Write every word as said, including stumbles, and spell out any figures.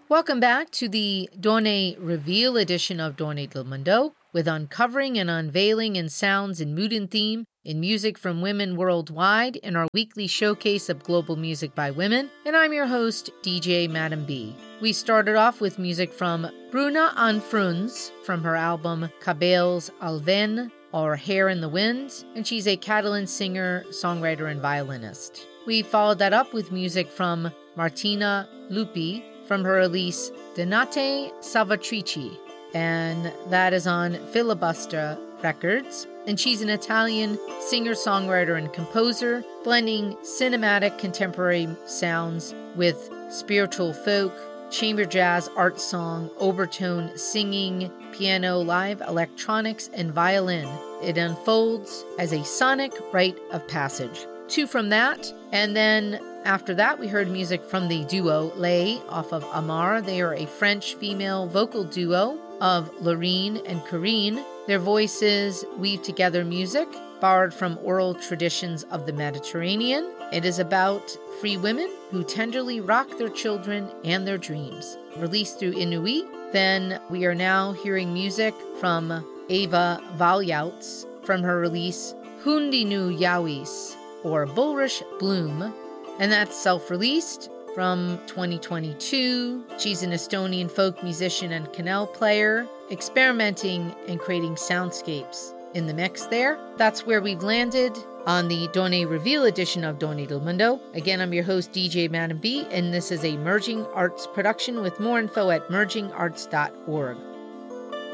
Welcome back to the Done Reveal edition of Done del Mundo, with uncovering and unveiling in sounds in mood and theme in music from women worldwide in our weekly showcase of global music by women. And I'm your host, D J Madam B. We started off with music from Bruna Anfruns from her album Cabells al Vent, or Hair in the Wind, and she's a Catalan singer, songwriter, and violinist. We followed that up with music from Martina Lupi from her release Donate Salvatrici, and that is on Filibuster Records. And she's an Italian singer, songwriter, and composer, blending cinematic contemporary sounds with spiritual folk, chamber jazz, art song, overtone, singing, piano, live electronics, and violin. It unfolds as a sonic rite of passage. Two from that, and then after that, we heard music from the duo Lay off of Amar. They are a French female vocal duo of Lorene and Corinne. Their voices weave together music borrowed from oral traditions of the Mediterranean. It is about free women who tenderly rock their children and their dreams. Released through Inuit. Then we are now hearing music from Eva Valjouts from her release Hundinu Yawis, or Bulrush Bloom, and that's self-released from twenty twenty-two. She's an Estonian folk musician and canal player, experimenting and creating soundscapes in the mix there. That's where we've landed on the Done Reveal edition of Done del Mundo. Again, I'm your host, D J Madam B, and this is a Merging Arts production with more info at merging arts dot org.